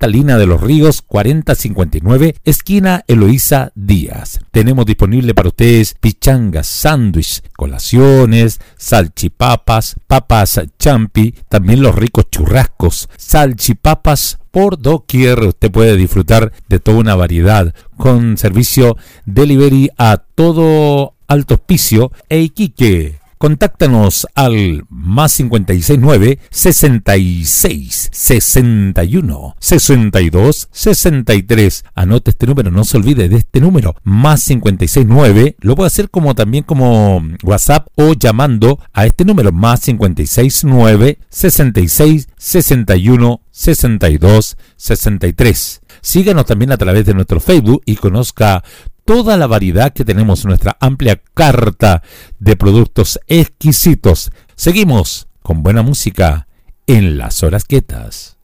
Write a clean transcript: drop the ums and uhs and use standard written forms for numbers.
Catalina de los Ríos 4059, esquina Eloísa Díaz. Tenemos disponible para ustedes pichangas, sándwich, colaciones, salchipapas, papas champi, también los ricos churrascos, salchipapas por doquier. Usted puede disfrutar de toda una variedad con servicio delivery a todo Alto Hospicio e Iquique. Contáctanos al más 569 66 61 62 63. Anote este número, no se olvide de este número, más 569. Lo puede hacer también como WhatsApp o llamando a este número, más 569 66 61 62 63. Síganos también a través de nuestro Facebook y conozca toda la variedad que tenemos en nuestra amplia carta de productos exquisitos. Seguimos con buena música en Las Horas Quietas.